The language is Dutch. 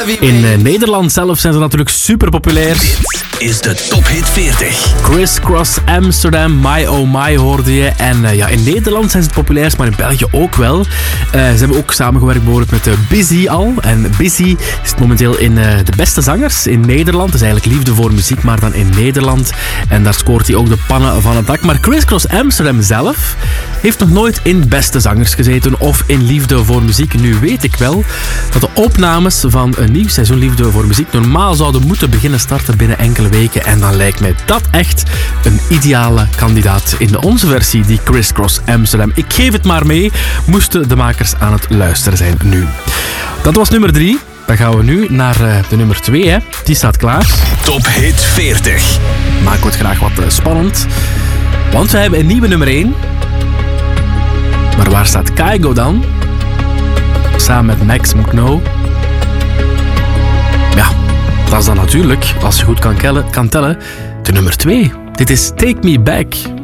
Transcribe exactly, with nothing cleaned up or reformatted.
In uh, Nederland zelf zijn ze natuurlijk super populair. Dit is de Top Hit veertig. Criss Cross Amsterdam, My Oh My hoorde je. En uh, ja, in Nederland zijn ze het populairst, maar in België ook wel. Uh, ze hebben ook samengewerkt bijvoorbeeld met uh, Busy al. En Busy is momenteel in uh, de beste zangers in Nederland. Het is eigenlijk liefde voor muziek, maar dan in Nederland. En daar scoort hij ook de pannen van het dak. Maar Criss Cross Amsterdam zelf heeft nog nooit in beste zangers gezeten of in liefde voor muziek. Nu weet ik wel dat de opnames van een nieuw seizoen Liefde voor Muziek normaal zouden moeten beginnen starten binnen enkele weken. En dan lijkt mij dat echt een ideale kandidaat in onze versie, die Criss Cross Amsterdam. Ik geef het maar mee, moesten de makers aan het luisteren zijn nu. Dat was nummer drie. Dan gaan we nu naar uh, de nummer twee. Hè. Die staat klaar. Top Hit veertig. Maken we het graag wat uh, spannend. Want we hebben een nieuwe nummer één. Maar waar staat Kygo dan? Samen met Max McNo. Ja, dat is dan natuurlijk, als je goed kan, kellen, kan tellen, de nummer twee. Dit is Take Me Back.